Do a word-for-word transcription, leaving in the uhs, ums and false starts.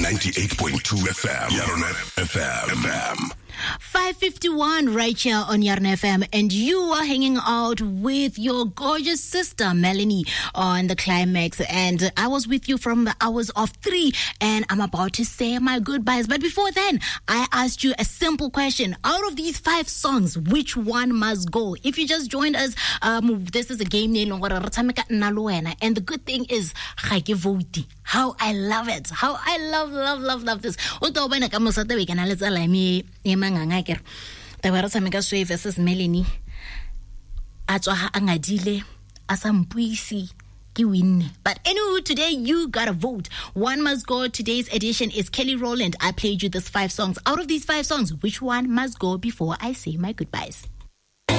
ninety-eight point two F M. Yarona F M. five fifty-one right here on Yarn F M, and you are hanging out with your gorgeous sister Melanie on the Climax, and I was with you from the hours of three, and I'm about to say my goodbyes. But before then, I asked you a simple question: out of these five songs, which one must go? If you just joined us, um, this is a game named and the good thing is how I love it, how I love love love love this. Mangangakere tabara sameka swe versus Melanie atswa ha angadile asampuisi ki win. But anyway, today you gotta vote. One must go. Today's edition is Kelly Rowland. I played you this five songs. Out of these five songs, which one must go before I say my goodbyes?